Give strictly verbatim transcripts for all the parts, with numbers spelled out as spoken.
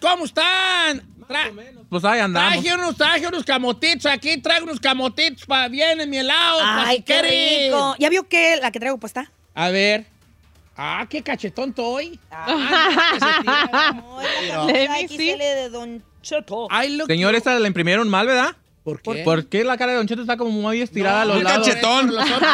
¿cómo están? Tra pues ahí andamos. Traje unos, traje unos camotitos aquí, traigo unos camotitos para bien en mi helado. Ay, si qué quiere. rico. ¿Ya vio que la que traigo puesta? A ver. Ah, qué cachetón estoy. de Don Cheto. Señor, esta la imprimieron mal, ¿verdad? ¿Por qué? ¿Por qué la cara de Don Cheto está como muy estirada No, a los lados? cachetón.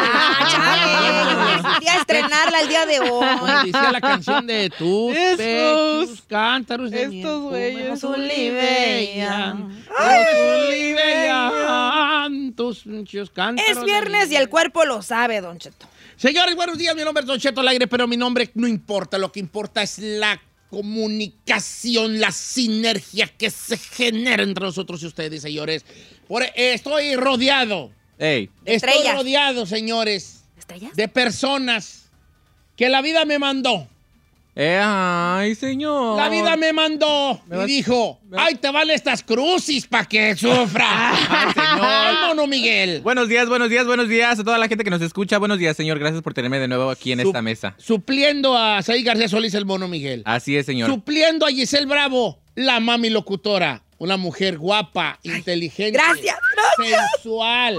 Ah, chale. Quería estrenarla el día de hoy. Como decía la canción de tus Estos- pechos, cántaros de mi estos güeyes. azul y bella. Azul y bella, tus pechos, cántaros Es de viernes mi- y el cuerpo lo sabe, Don Cheto. Señores, buenos días. Mi nombre es Don Cheto al aire, pero mi nombre no importa. Lo que importa es la comunicación, la sinergia que se genera entre nosotros y ustedes, señores. Por, eh, estoy rodeado. Ey. Estoy Estrellas. rodeado, señores, ¿Estrellas? de personas que la vida me mandó. Eh, ay, señor. La vida me mandó Me y vas- dijo, me vas- ¡ay, te van estas crucis para que sufra! Ay, señor. El mono Miguel. Buenos días, buenos días, buenos días a toda la gente que nos escucha. Buenos días, señor. Gracias por tenerme de nuevo aquí en Su- esta mesa. Supliendo a Saí García Solís, el mono Miguel. Así es, señor. Supliendo a Giselle Bravo, la mami locutora. Una mujer guapa, inteligente. Gracias, Sensual.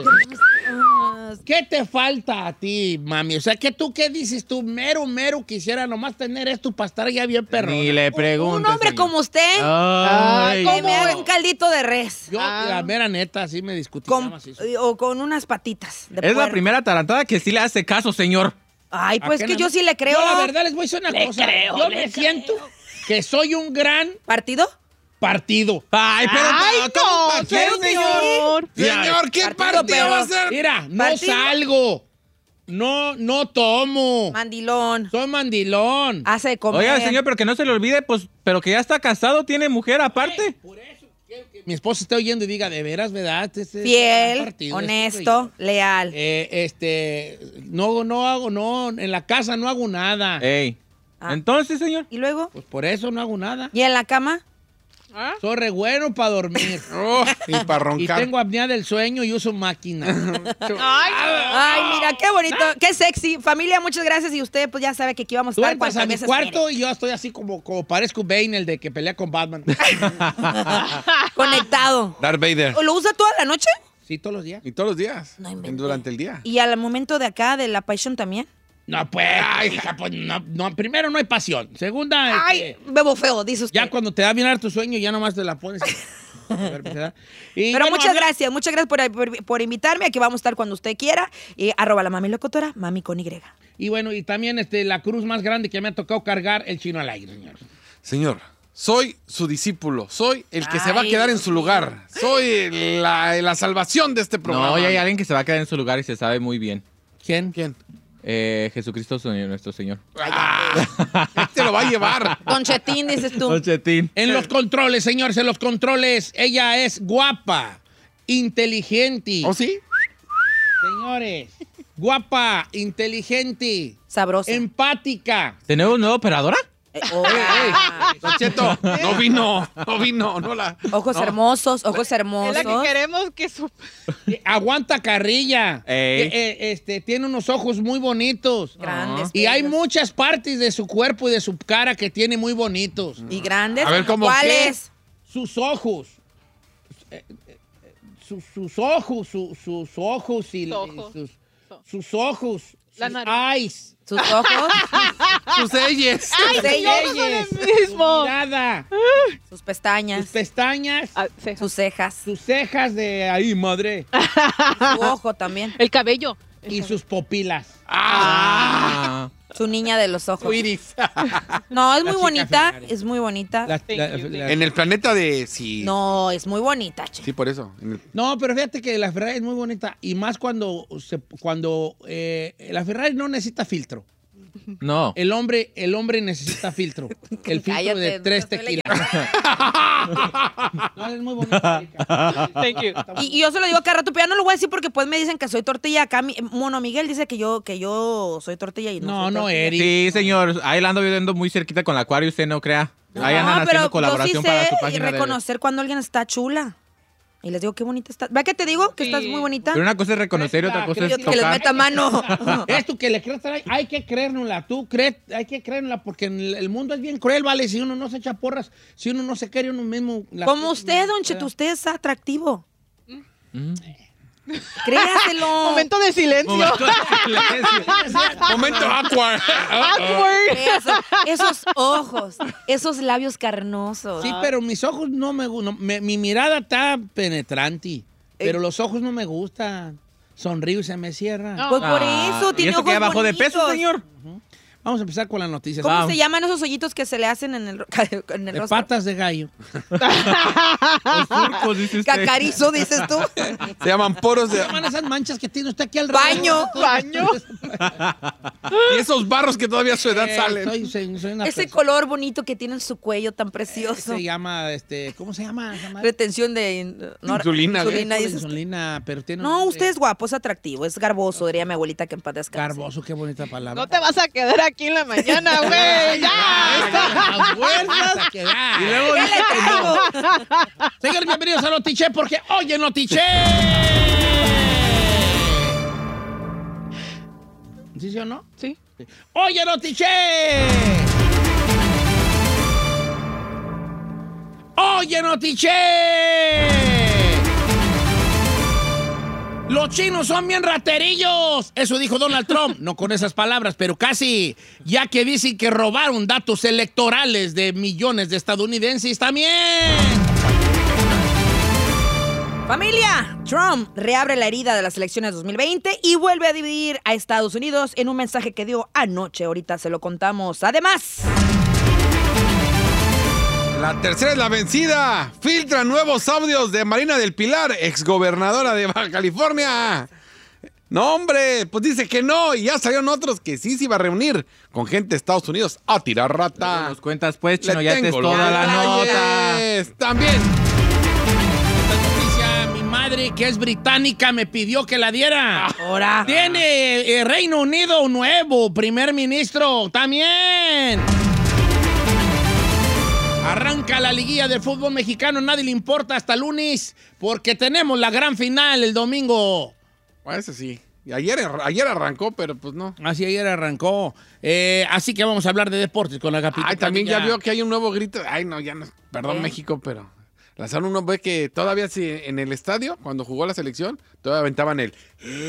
¿Qué te falta a ti, mami? O sea, que tú, ¿qué dices tú? Mero, mero quisiera nomás tener esto para estar ya bien perro. Ni le pregunto. Un hombre como usted, Ay. que me haga un caldito de res. Yo, Ah. la mera neta, sí me discutí. Con- más eso. o con unas patitas de Es la puerco. primera tarantada que sí le hace caso, señor. Ay, ¿A pues qué que no? yo sí le creo. Yo la verdad les voy a decir una Le cosa. creo, Yo le me creo. siento que soy un gran ¿Partido? partido. Ay, pero Ay, ¿cómo no, pa' qué, pero señor? Señor, ¿qué partido va a ser? Mira, no ¿Partido? salgo. No, no tomo. Mandilón. Soy mandilón. Hace de comer. Oiga, señor, pero que no se le olvide, pues, pero que ya está casado, tiene mujer aparte. Por eso quiero que mi esposa esté oyendo y diga, de veras, ¿verdad? Este es un Fiel, partido, honesto, este leal. Eh, este, no, no hago, no, en la casa no hago nada. Ey. Ah. Entonces, señor. ¿Y luego? Pues por eso no hago nada. ¿Y en la cama? ¿Ah? Soy re bueno para dormir. Y para Y roncar. tengo apnea del sueño y uso máquina. Ay, Ay, mira, qué bonito, qué sexy. Familia, muchas gracias. Y usted, pues ya sabe que aquí vamos a Tú estar entras cuantas a mi veces cuarto y yo estoy así como, como parezco Bane, el de que pelea con Batman. quiere. Conectado. Darth Vader. ¿Lo usa toda la noche? Sí, todos los días. Y todos los días. No inventes. Durante el día. ¿Y al momento de acá, de la pasión también? No, pues, hija, pues no, no, primero no hay pasión. Segunda, Ay, este, bebo feo, dice usted. ya cuando te da bien tu sueño, ya nomás te la pones. Y Pero bueno, muchas habla- gracias, muchas gracias por, por- por invitarme. Aquí vamos a estar cuando usted quiera. Y arroba la mami locutora, mami con Y. Y bueno, y también este, la cruz más grande que me ha tocado cargar, el chino al aire, señor. Señor, soy su discípulo. Soy el que se va a Ay, quedar en Dios su mío. lugar. Soy la, la salvación de este programa. No, ya hay alguien que se va a quedar en su lugar y se sabe muy bien. ¿Quién? ¿Quién? Eh, Jesucristo, Señor, nuestro Señor. Ah, este lo va a llevar. Don Chetín, dices tú. Don Chetín. En los controles, señores, en los controles. Ella es guapa, inteligente. ¿Oh, sí? Señores, guapa, inteligente, Sabrosa. empática. ¿Tenemos una nueva operadora? Eh, oh, Don Cheto, no vino, no vino, no la... ojos no. hermosos, ojos es la hermosos. que queremos que su... eh, Aguanta carrilla. Ey. Eh, eh, este, tiene unos ojos muy bonitos. Grandes. Y hay bellos. muchas partes de su cuerpo y de su cara que tiene muy bonitos. Y grandes. A ver, ¿cómo ¿Cuáles? Sus ojos. eh, eh, sus, sus ojos, su- sus ojos y, Sus ojos. y sus, sus ojos. La sus nariz. eyes. Sus ojos, Sus eyes. sus, sellos, Eyes, son el mismo. su mirada, sus pestañas, sus pestañas, Ah, cejas. sus cejas, sus cejas de ahí, madre, su ojo también, El cabello. y sus pupilas. Ah. su niña de los ojos. Su iris. No, es La muy chica bonita, Ferrari. es muy bonita. La- Thank la- you, la- En el planeta de... Sí. No, es muy bonita, che. Sí, por eso. En el- No, pero fíjate que la Ferrari es muy bonita y más cuando, se- cuando eh, la Ferrari no necesita filtro. No. El hombre, el hombre necesita filtro. El filtro Cállate, de tres te estoy tequilas. No, es muy bonita. Erika. Thank you. Está muy Y, y yo se lo digo cada rato, pero ya no lo voy a decir porque pues me dicen que soy tortilla. Acá mi, Mono Miguel dice que yo, que yo soy tortilla y no No, soy no, tortilla. Eric. Sí, señor. Ahí la ando viendo muy cerquita con la Acuario, usted no crea. Ahí No, andan pero haciendo colaboración yo sí para sé su página de... reconocer cuando alguien está chula. Y les digo, qué bonita estás. ¿Va que te digo que Sí. estás muy bonita? Pero una cosa es reconocer y otra cosa es Yo que les tocar. meta mano. Esto que le crees, hay, hay que creérnosla. Tú crees, hay que creérnosla porque el, el mundo es bien cruel, ¿vale? Si uno no se echa porras, si uno no se quiere uno mismo. la- Como usted, Don Cheto, usted es atractivo. Créaselo. Momento de silencio. Momento de silencio. Momento awkward. Awkward. Créaselo. Esos ojos, esos labios carnosos. Sí, pero mis ojos no me gustan. Mi mirada está penetrante, pero los ojos no me gustan. Sonrío y se me cierra. No. Pues por Ah, eso ¿y tiene eso que ojos ya bajó de peso, bonitos. señor? Vamos a empezar con las noticias. ¿Cómo Vamos. se llaman esos hoyitos que se le hacen en el, ro- en el De rostro? patas de gallo. Los surcos, dice usted. Cacarizo, dices tú. Se llaman poros de... ¿Qué llaman esas manchas que tiene usted aquí al Baño. Baño. Y esos barros que todavía a su edad Eh, salen. soy, soy- soy una Ese persona- color bonito que tiene en su cuello tan precioso. Se llama, este, ¿cómo se llama? esa madre? Retención de no, Insulina, güey. insulina, De dices tú. insulina, pero tiene un No, nombre. usted es guapo, es atractivo, es garboso, diría mi abuelita que en paz descanse. Garboso, qué bonita palabra. No te vas a quedar aquí en la mañana, güey. ¡Ya! Las fuerzas a quedar. Y luego ¿Qué dice le que no. traigo? Señores, bienvenidos a Notiche porque hoy en Notiche. ¿Sí, sí o no? Sí. Hoy en Notiche. Hoy en Notiche. Los chinos son bien raterillos. Eso dijo Donald Trump. No con esas palabras, pero casi. Ya que dicen que robaron datos electorales de millones de estadounidenses también. Familia, Trump reabre la herida de las elecciones dos mil veinte y vuelve a dividir a Estados Unidos en un mensaje que dio anoche. Ahorita se lo contamos. Además, La tercera es la vencida. Filtra nuevos audios de Marina del Pilar, exgobernadora de Baja California. No, hombre, pues dice que no. Y ya salieron otros que sí se iba a reunir con gente de Estados Unidos a tirar rata. Nos cuentas pues, Le Chino, ya te es tengo los toda la nota. detalles. También. Esta noticia, mi madre, que es británica, me pidió que la diera. ahora. Tiene eh, Reino Unido un nuevo primer ministro también. Arranca la liguilla del fútbol mexicano, nadie le importa hasta lunes, porque tenemos la gran final el domingo. Bueno, ese sí. Y ayer, ayer arrancó, pero pues no. Así ayer arrancó. Eh, así que vamos a hablar de deportes con la capitana. Ay, también ya vio que hay un nuevo grito. Ay, no, ya no. Perdón, ¿Eh? México, pero lanzaron uno, ve que todavía sí, en el estadio, cuando jugó la selección, todavía aventaban el.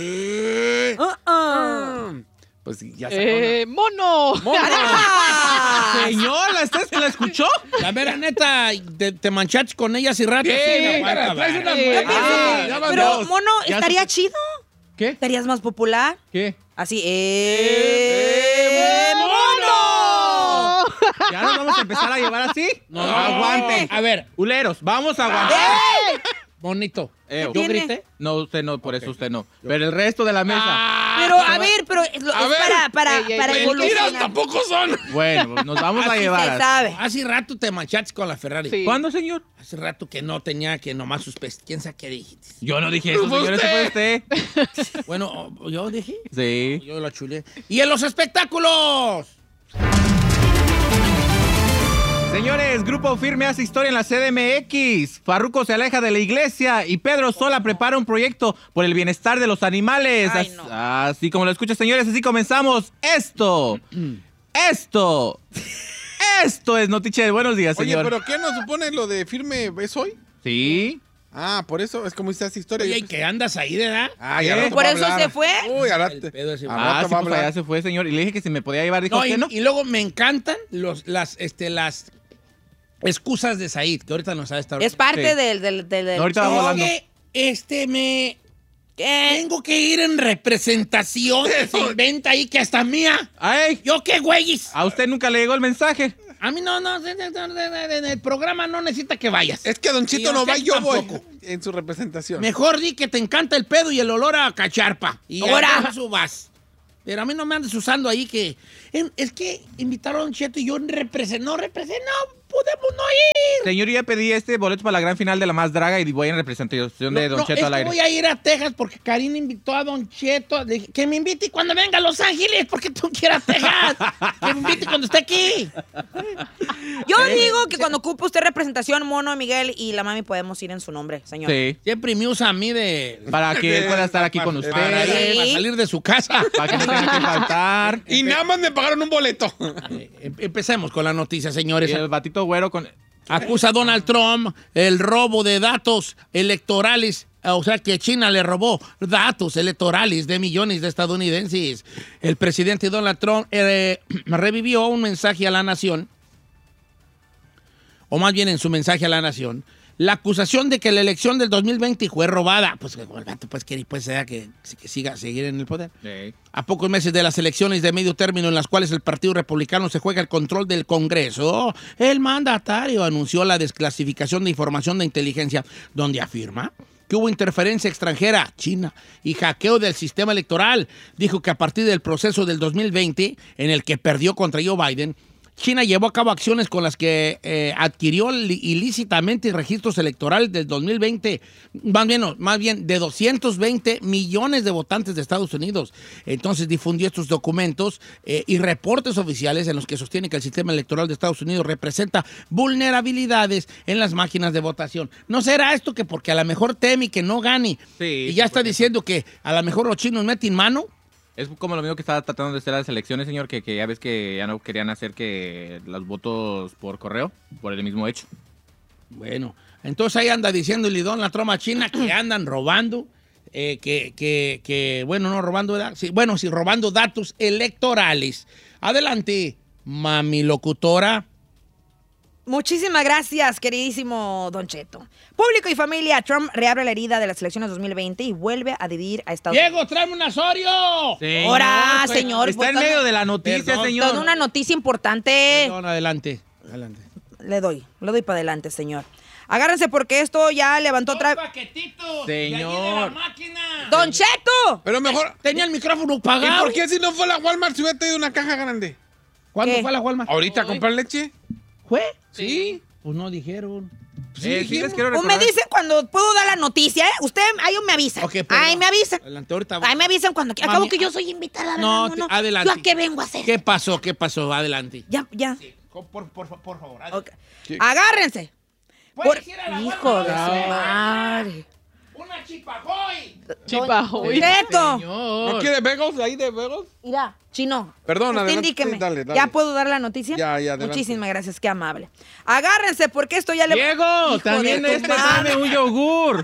Uh-uh. Pues ya se Eh, mono. ¡Ah! Señora, ¿usted la escuchó? La mera neta, te, te manchaste con ella hace rato. ¿Qué? Sí, no, Traes aguanta, unas vale. nuevas. Ah, ya van Pero, dos. mono, Ya estaría se- chido. ¿Qué? ¿Estarías más popular? ¿Qué? Así, ¡eh! ¡Mono! ¿Ya nos vamos a empezar a llevar así? No, Aguanten. A ver, Uleros, vamos a aguantar. bonito. Eh, ¿Yo tiene? grité? No, usted no, por eso usted no. Pero el resto de la mesa. Ah, Pero, a ver, pero es, lo- A es ver. para, para, Ey, ey, para mentiras Mentiras evolucionar. tampoco son. Bueno, pues nos vamos a Así llevar. Se así. sabe. Hace rato te manchaste con la Ferrari. Sí. ¿Cuándo, señor? Hace rato que no tenía que nomás sus pes... ¿Quién sabe qué dijiste? Yo no dije eso, Fue señor, eso fue usted. Bueno, ¿yo dije? Sí. Yo la chulé. ¡Y en los espectáculos! Señores, Grupo Firme hace historia en la C D M X. Farruko se aleja de la iglesia y Pedro Sola prepara un proyecto por el bienestar de los animales. Ay, As- no. Así como lo escuchan, señores, así comenzamos. Esto, esto, esto es Notiche. Buenos días, Oye, señor. pero ¿qué nos supone lo de firme es hoy? Sí. Ah, por eso es como dice esa historia. Oye, Yo ¿y que andas ahí, verdad? Ah, y ¿Qué? al rato Por va a eso hablar. se fue. Uy, al El rato. pedo ese. al Ah, rato sí, va a pues hablar. allá se fue, señor. Y le dije que si me podía llevar, dijo No, que y, no. y luego me encantan los, las, este, las excusas de Said, que ahorita nos ha estado... Es parte Sí. del... del, del, del- No, ahorita vamos hablando. Oye, este, me... Tengo que ir en representación. Se inventa ahí que hasta mía. Ay, ¿Yo qué, güeyes? a usted nunca le llegó el mensaje. A mí no, no, en el programa no necesita que vayas. Es que Don Chito Y no usted va, yo voy tampoco. en su representación. Mejor di que te encanta el pedo y el olor a cacharpa. Y Ahora. ahora subas. Pero a mí no me andes usando ahí que... En- es que invitaron a Don Cheto y yo representé, no representé, no podemos no ir. Señor, yo ya pedí este boleto para la gran final de La Más Draga y voy en representación de No, Don no, Cheto es al que aire. voy a ir a Texas porque Karina invitó a Don Cheto. Le dije, que me invite cuando venga a Los Ángeles, porque tú quieras Texas. Que me invite cuando esté aquí. Yo digo que cuando ocupe usted representación, Mono, Miguel y la mami podemos ir en su nombre, señor. Sí, Siempre me usa a mí de... para que él pueda estar aquí con para, ustedes, para salir de su casa. para que no tenga que faltar. Y nada más me pagaron un boleto. Eh, em- Empecemos con la noticia, señores. Y el batito güero con... Acusa a Donald Trump el robo de datos electorales, o sea que China le robó datos electorales de millones de estadounidenses. El presidente Donald Trump eh, revivió un mensaje a la nación, o más bien en su mensaje a la nación, la acusación de que la elección del dos mil veinte fue robada. Pues el vato pues quiere pues, sea que, que siga seguir en el poder. Sí. A pocos meses de las elecciones de medio término en las cuales el Partido Republicano se juega el control del Congreso, el mandatario anunció la desclasificación de información de inteligencia, donde afirma que hubo interferencia extranjera, China, y hackeo del sistema electoral. Dijo que a partir del proceso del dos mil veinte, en el que perdió contra Joe Biden, China llevó a cabo acciones con las que eh, adquirió li- ilícitamente registros electorales del dos mil veinte, más bien, no, más bien de doscientos veinte millones de votantes de Estados Unidos. Entonces difundió estos documentos eh, y reportes oficiales en los que sostiene que el sistema electoral de Estados Unidos representa vulnerabilidades en las máquinas de votación. ¿No será esto que porque a lo mejor teme que no gane Sí, y ya sí, está porque- diciendo que a lo mejor los chinos meten mano? Es como lo mismo que estaba tratando de hacer las elecciones, señor, que, que ya ves que ya no querían hacer que los votos por correo, por el mismo hecho. Bueno, entonces ahí anda diciendo el Donald Trump a China que andan robando, eh, que, que, que, bueno, no robando, ¿verdad? Sí, bueno, sí, robando datos electorales. Adelante, mami locutora. Muchísimas gracias, queridísimo Don Cheto. Público y familia, Trump reabre la herida de las elecciones dos mil veinte y vuelve a dividir a Estados Unidos. Diego, tráeme un Asorio. Señor, Ahora, pues, señor, Está en pues, medio de la noticia, Perdón. señor. Toda una noticia importante. Perdón, adelante, adelante. Le doy, le doy para adelante, señor. Agárrense porque esto ya levantó otra... paquetitos. Señor. máquina. ¡Don Cheto! Pero mejor. Tenía el micrófono ¿Y pagado. por qué si no fue a la Walmart se hubiera traído una caja grande? ¿Cuándo ¿Qué? fue a la Walmart? ¿Ahorita a comprar leche? ¿Fue? Sí. Pues no dijeron. Eh, sí, les quiero O me recordar. dicen cuando puedo dar la noticia, ¿eh? Usted, ahí me avisa. Ok, perdón. Ahí me avisan. Adelante, ahorita. Ahí me avisan cuando... Mami, Acabo que ah, yo soy invitada. No, ¿verdad, te- mono? adelante. ¿Yo a qué vengo a hacer? ¿Qué pasó? ¿Qué pasó? Adelante. Ya, ya. Por, por, por favor. Ok. Agárrense. Puedes Por- ir a la Hijo de Walmart. su madre. Una chipajoy. Chipajoy. Cheto. ¿No quiere Vegos ahí de Vegos? Mira, Chino. Perdón, usted adelante, indíqueme. sí, dale, dale. ¿Ya puedo dar la noticia? Ya, ya, adelante. Muchísimas gracias, qué amable. Agárrense porque esto ya le... Diego, Hijo también de tu este madre. dame un yogur.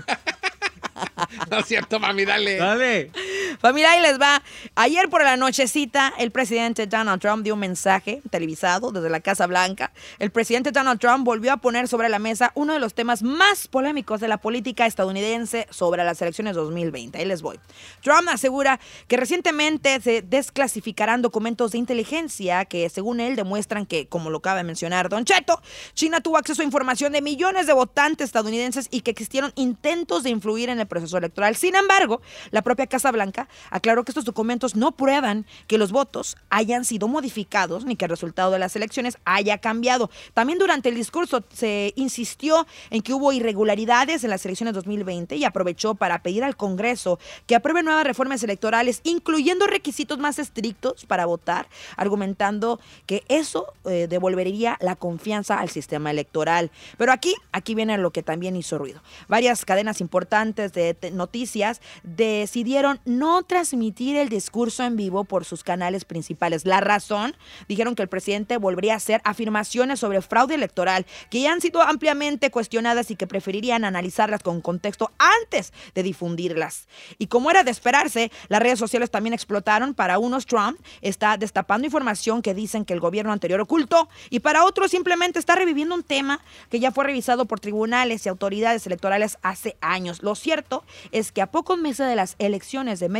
No es cierto, mami, dale. Dale. Familia, ahí les va. Ayer por la nochecita, el presidente Donald Trump dio un mensaje televisado desde la Casa Blanca. El presidente Donald Trump volvió a poner sobre la mesa uno de los temas más polémicos de la política estadounidense sobre las elecciones dos mil veinte. Ahí les voy. Trump asegura que recientemente se desclasificarán documentos de inteligencia que, según él, demuestran que, como lo acaba de mencionar Don Cheto, China tuvo acceso a información de millones de votantes estadounidenses y que existieron intentos de influir en el proceso electoral. Sin embargo, la propia Casa Blanca aclaró que estos documentos no prueban que los votos hayan sido modificados ni que el resultado de las elecciones haya cambiado. También durante el discurso se insistió en que hubo irregularidades en las elecciones dos mil veinte y aprovechó para pedir al Congreso que apruebe nuevas reformas electorales, incluyendo requisitos más estrictos para votar, argumentando que eso eh, devolvería la confianza al sistema electoral. Pero aquí, aquí viene lo que también hizo ruido. Varias cadenas importantes de te- noticias decidieron no transmitir el discurso en vivo por sus canales principales. La razón, dijeron que el presidente volvería a hacer afirmaciones sobre fraude electoral que ya han sido ampliamente cuestionadas y que preferirían analizarlas con contexto antes de difundirlas. Y como era de esperarse, las redes sociales también explotaron. Para unos, Trump está destapando información que dicen que el gobierno anterior ocultó, y para otros simplemente está reviviendo un tema que ya fue revisado por tribunales y autoridades electorales hace años. Lo cierto es que a pocos meses de las elecciones de medio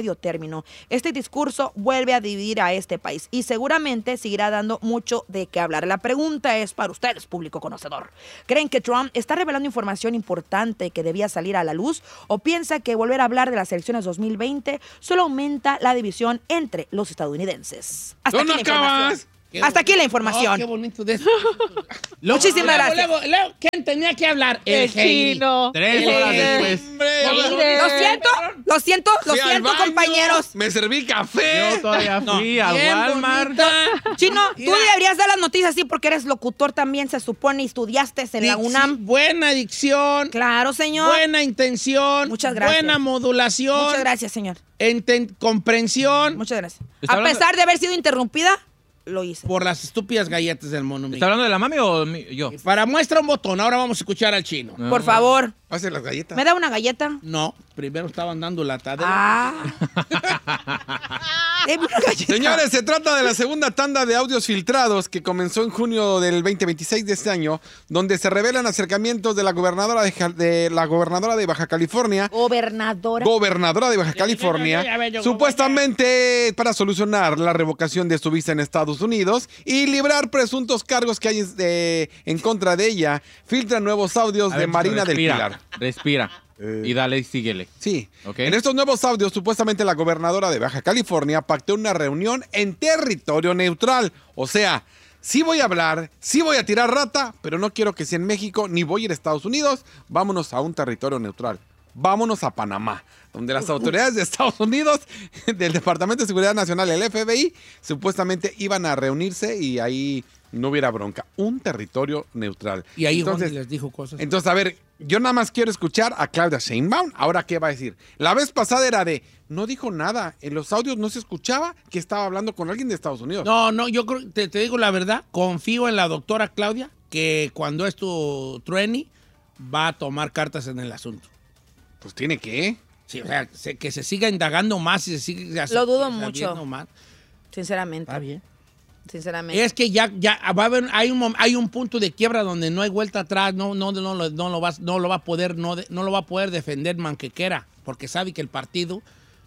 medio término. Este discurso vuelve a dividir a este país y seguramente seguirá dando mucho de qué hablar. La pregunta es para ustedes, público conocedor. ¿Creen que Trump está revelando información importante que debía salir a la luz o piensa que volver a hablar de las elecciones dos mil veinte solo aumenta la división entre los estadounidenses? Hasta ¿Tú aquí no la información. acabas? Hasta aquí la información. Oh, qué bonito de eso. Muchísimas Luego, gracias. Luego, luego, ¿quién tenía que hablar? El Heidi. chino. Tres El horas Heidi. después. Hombre, Lo siento, lo siento, lo fui al siento, baño, compañeros. Me serví café. Yo todavía No, fui al bien Walmart. bonita. Chino, tú Mira. deberías dar las noticias así porque eres locutor también, se supone, y estudiaste en la Dic- UNAM. Buena dicción. Claro, señor. Buena intención. Muchas gracias. Buena modulación. Muchas gracias, señor. enten- comprensión. Muchas gracias. Está A hablando- pesar de haber sido interrumpida, lo hice. Por las estúpidas galletas del mono. ¿Está Miguel. hablando de la mami o mi- yo? Para muestra un botón. Ahora vamos a escuchar al chino. Por favor, Pase las galletas. ¿me da una galleta? No, primero estaban dando la tadera. Ah. Deme una galleta. Señores, se trata de la segunda tanda de audios filtrados que comenzó en junio del veinte veintiséis de este año, donde se revelan acercamientos de la gobernadora de, Ja- de la gobernadora de Baja California, Gobernadora. gobernadora de Baja ya, California, ya, ya, ya, ya, supuestamente para solucionar la revocación de su visa en Estados Unidos y librar presuntos cargos que hay eh, en contra de ella. Filtran nuevos audios A de ver, Marina del respira, Pilar. Respira. Eh. Y dale y síguele. Sí. Ok. En estos nuevos audios, supuestamente la gobernadora de Baja California pactó una reunión en territorio neutral. O sea, sí voy a hablar, sí voy a tirar rata, pero no quiero que sea en México ni voy a ir a Estados Unidos. Vámonos a un territorio neutral. Vámonos a Panamá, donde las autoridades de Estados Unidos, del Departamento de Seguridad Nacional, el F B I, supuestamente iban a reunirse y ahí no hubiera bronca. Un territorio neutral. Y ahí Entonces, Juan les dijo cosas. entonces, a ver, yo nada más quiero escuchar a Claudia Sheinbaum. Ahora, ¿qué va a decir? La vez pasada era de, no dijo nada. En los audios no se escuchaba que estaba hablando con alguien de Estados Unidos. No, no, yo creo, te, te digo la verdad, confío en la doctora Claudia, que cuando es tu trueni, va a tomar cartas en el asunto. Pues tiene que. Sí, o sea, se- que se siga indagando más y se siga Lo dudo sabiendo mucho. más. Sinceramente. Está bien. Sinceramente. Es que ya, ya va a haber, hay un, mom- hay un punto de quiebra donde no hay vuelta atrás, no, no, no, lo- no, lo, va, no lo va a poder, no, de- no lo va a poder defender manquequera, porque sabe que el partido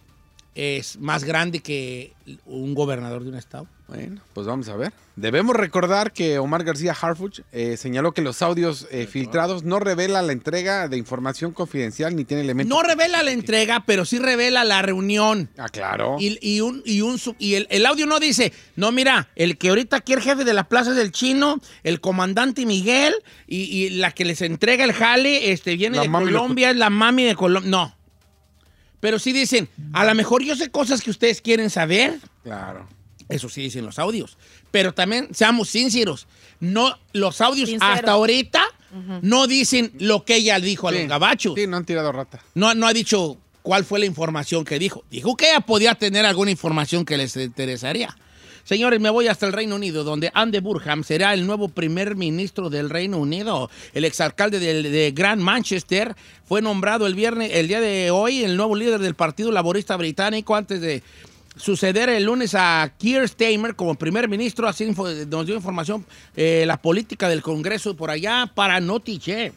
es más grande que un gobernador de un estado. Bueno, pues vamos a ver. Debemos recordar que Omar García Harfuch eh, señaló que los audios eh, filtrados no revela la entrega de información confidencial ni tiene elementos. No revela la entrega, pero sí revela la reunión. Ah, claro. Y, y un, y, un, sub- y el, el audio no dice, no, mira, el que ahorita aquí el jefe de la plaza es el chino, el comandante Miguel, y, y la que les entrega el jale este, viene La de mami lo- Colombia, es la mami de Colombia. No. Pero sí dicen, a lo mejor yo sé cosas que ustedes quieren saber. Claro. Eso sí dicen los audios. Pero también, seamos sinceros, no, los audios Sinceros. hasta ahorita no dicen lo que ella dijo a Sí. los gabachos. Sí, no han tirado rata. No, no ha dicho cuál fue la información que dijo. Dijo que ella podía tener alguna información que les interesaría. Señores, me voy hasta el Reino Unido, donde Andy Burham será el nuevo primer ministro del Reino Unido. El exalcalde de, de Grand Manchester fue nombrado el viernes, el día de hoy, el nuevo líder del Partido Laborista Británico antes de suceder el lunes a Keir Starmer como primer ministro. Así info- nos dio información eh, la política del Congreso por allá para Notiche.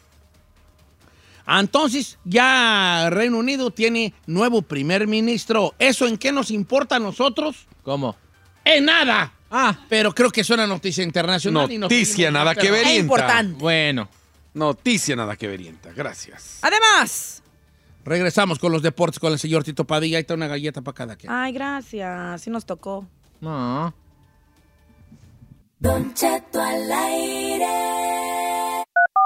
Entonces, ya Reino Unido tiene nuevo primer ministro. ¿Eso en qué nos importa a nosotros? ¿Cómo? En nada. Ah, Pero creo que es una noticia internacional. y nos Noticia, seguimos nada más, que pero- ver. Es importante. bueno. Noticia nada que verienta. Gracias. Además. Regresamos con los deportes con el señor Tito Padilla. Ahí está una galleta para cada quien. Ay, gracias. Sí nos tocó. No. Don Cheto al aire.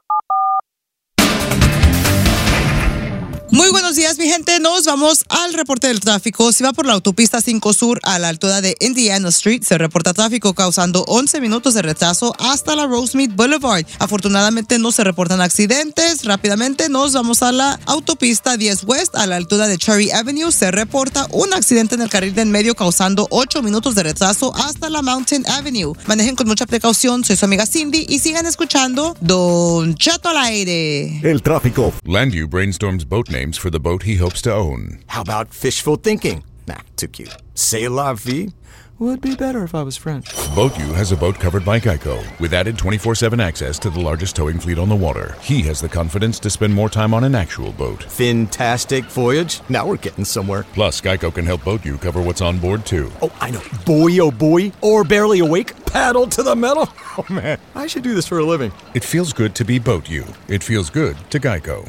Muy buenos días, mi gente. Nos vamos al reporte del tráfico. Si va por la autopista cinco Sur a la altura de Indiana Street, se reporta tráfico causando once minutos de retraso hasta la Rosemead Boulevard. Afortunadamente no se reportan accidentes. Rápidamente nos vamos a la autopista diez West a la altura de Cherry Avenue. Se reporta un accidente en el carril de en medio causando ocho minutos de retraso hasta la Mountain Avenue. Manejen con mucha precaución. Soy su amiga Cindy y sigan escuchando Don Cheto al aire. El tráfico. Landu brainstorms boat names for the boat he hopes to own. How about fishful thinking? Nah, too cute. C'est la vie. would be better if I was French. Boat U has a boat covered by Geico with added twenty-four seven access to the largest towing fleet on the water. He has the confidence to spend more time on an actual boat. Fantastic voyage. Now we're getting somewhere. Plus, Geico can help Boat U cover what's on board, too. Oh, I know. Boy, oh boy. Or barely awake. Paddle to the metal. Oh, man. I should do this for a living. It feels good to be Boat U. It feels good to Geico.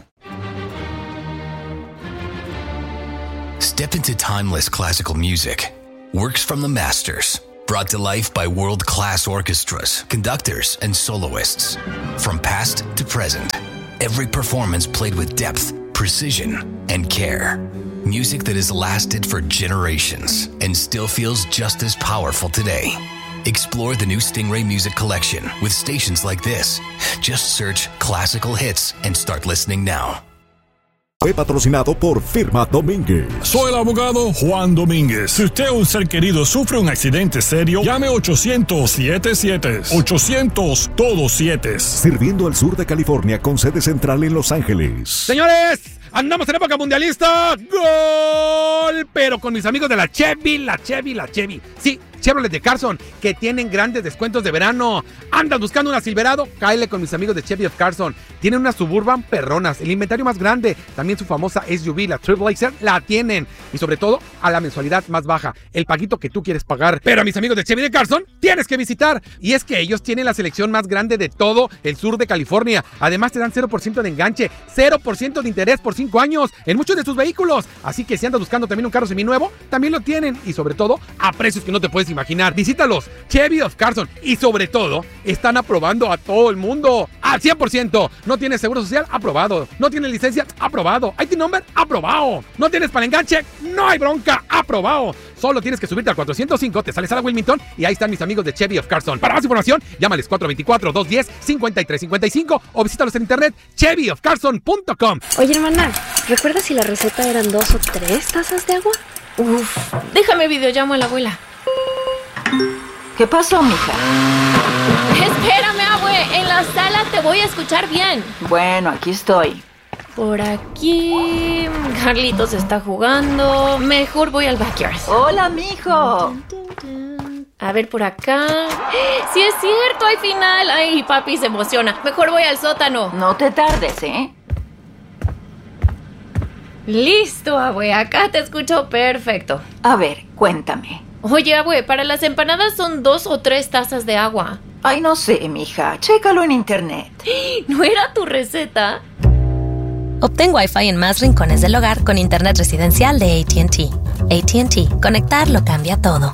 Step into timeless classical music. Works from the masters. Brought to life by world-class orchestras, conductors, and soloists. From past to present. Every performance played with depth, precision, and care. Music that has lasted for generations and still feels just as powerful today. Explore the new Stingray Music Collection with stations like this. Just search classical hits and start listening now. Fue patrocinado por Firma Domínguez. Soy el abogado Juan Domínguez. Si usted o un ser querido sufre un accidente serio, llame ochocientos siete siete. ochocientos todos siete. Sirviendo al sur de California con sede central en Los Ángeles. Señores, andamos en época mundialista. ¡Gol! Pero con mis amigos de la Chevy, la Chevy, la Chevy. Sí, Chevrolet de Carson, que tienen grandes descuentos de verano. ¿Andas buscando una Silverado? Cáele con mis amigos de Chevy of Carson. Tienen unas Suburban perronas, el inventario más grande. También su famosa S U V, la Trailblazer, la tienen. Y sobre todo, a la mensualidad más baja, el paguito que tú quieres pagar. Pero a mis amigos de Chevy de Carson, tienes que visitar. Y es que ellos tienen la selección más grande de todo el sur de California. Además, te dan cero por ciento de enganche, cero por ciento de interés por cinco años en muchos de sus vehículos. Así que si andas buscando también un carro seminuevo, también lo tienen. Y sobre todo, a precios que no te puedes imaginar. Visítalos, Chevy of Carson. Y sobre todo, están aprobando a todo el mundo al cien por ciento. ¿No tienes seguro social? Aprobado. ¿No tienes licencia? Aprobado. ¿I T number? Aprobado. ¿No tienes para enganche? No hay bronca. Aprobado. Solo tienes que subirte al cuatrocientos cinco, te sales a la Wilmington y ahí están mis amigos de Chevy of Carson. Para más información, llámales cuatro dos cuatro, dos uno cero, cinco tres cinco cinco o visítalos en internet chevy of carson punto com. Oye, hermana, ¿recuerdas si la receta eran dos o tres tazas de agua? Uf, déjame videollamo a la abuela. ¿Qué pasó, mija? Espérame, abue, en la sala te voy a escuchar bien. Bueno, aquí estoy. Por aquí... Carlitos está jugando. Mejor voy al backyard. Hola, mijo. A ver, por acá... ¡Sí es cierto! ¡Hay final! ¡Ay, papi se emociona! Mejor voy al sótano. No te tardes, ¿eh? Listo, abue. Acá te escucho perfecto. A ver, cuéntame. Oye, abue, para las empanadas son dos o tres tazas de agua. Ay, no sé, mija. Chécalo en internet. ¿No era tu receta? Obtén Wi-Fi en más rincones del hogar con internet residencial de A T and T. A T and T. Conectar lo cambia todo.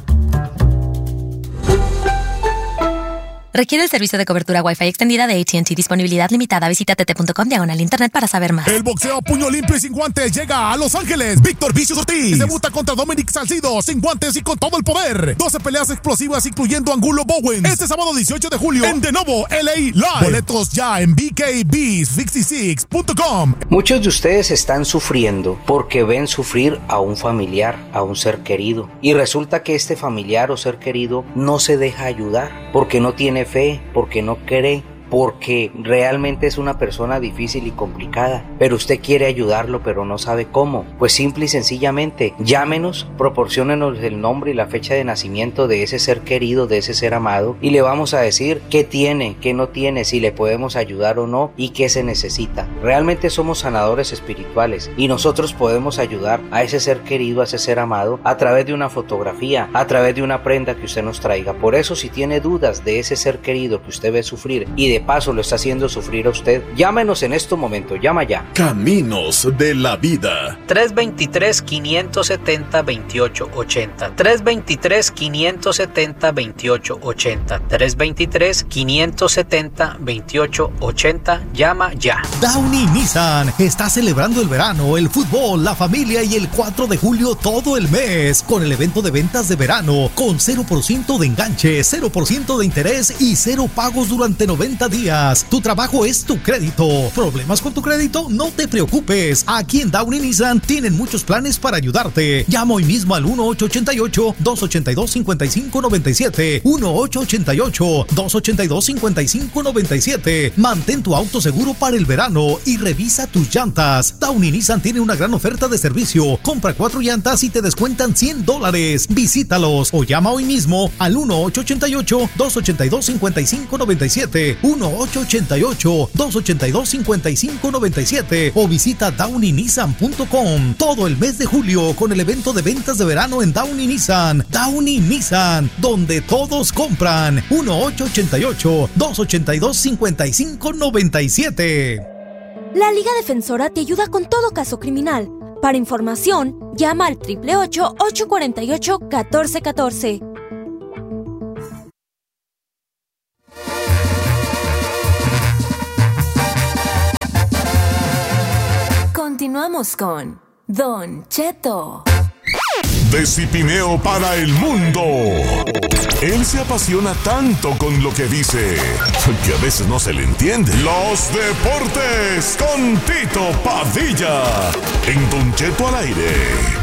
Requiere el servicio de cobertura Wi-Fi extendida de A T and T. Disponibilidad limitada. Visita t t punto com diagonal internet para saber más. El boxeo a puño limpio y sin guantes llega a Los Ángeles. Víctor Vicious Ortiz debuta contra Dominic Salcido sin guantes y con todo el poder. doce peleas explosivas incluyendo Angulo Bowens. Este sábado dieciocho de julio en de nuevo L A Live. Boletos ya en b k b sesenta y seis punto com. Muchos de ustedes están sufriendo porque ven sufrir a un familiar, a un ser querido. Y resulta que este familiar o ser querido no se deja ayudar porque no tiene fe, porque no cree, porque realmente es una persona difícil y complicada, pero usted quiere ayudarlo pero no sabe cómo. Pues simple y sencillamente llámenos, proporciónenos el nombre y la fecha de nacimiento de ese ser querido, de ese ser amado, y le vamos a decir qué tiene, qué no tiene, si le podemos ayudar o no y qué se necesita. Realmente somos sanadores espirituales y nosotros podemos ayudar a ese ser querido, a ese ser amado, a través de una fotografía, a través de una prenda que usted nos traiga. Por eso, si tiene dudas de ese ser querido que usted ve sufrir y de paso lo está haciendo sufrir a usted, llámenos en este momento, llama ya. Caminos de la Vida. tres dos tres, cinco siete cero, dos ocho ocho cero. tres dos tres, cinco siete cero, dos ocho ocho cero. tres dos tres, cinco siete cero, dos ocho ocho cero. Llama ya. Downey Nissan está celebrando el verano, el fútbol, la familia y el cuatro de julio todo el mes con el evento de ventas de verano con cero por ciento de enganche, cero por ciento de interés y cero pagos durante noventa noventa días. Tu trabajo es tu crédito. ¿Problemas con tu crédito? No te preocupes. Aquí en Downey Nissan tienen muchos planes para ayudarte. Llama hoy mismo al uno ocho ocho ocho, dos ocho dos, cinco cinco nueve siete. uno ocho ocho ocho, dos ocho dos, cinco cinco nueve siete. Mantén tu auto seguro para el verano y revisa tus llantas. Downey Nissan tiene una gran oferta de servicio. Compra cuatro llantas y te descuentan cien dólares. Visítalos o llama hoy mismo al uno ocho ocho ocho, dos ocho dos, cinco cinco nueve siete. uno ocho ocho ocho, dos ocho dos, cinco cinco nueve siete o visita downey nissan punto com. Todo el mes de julio con el evento de ventas de verano en Downey Nissan. Downey Nissan, donde todos compran. uno ocho ocho ocho, dos ocho dos, cinco cinco nueve siete. La Liga Defensora te ayuda con todo caso criminal. Para información, llama al ocho ocho ocho, ocho cuatro ocho, uno cuatro uno cuatro. Continuamos con Don Cheto. Decipineo para el mundo. Él se apasiona tanto con lo que dice que a veces no se le entiende. Los deportes con Tito Padilla en Don Cheto al aire.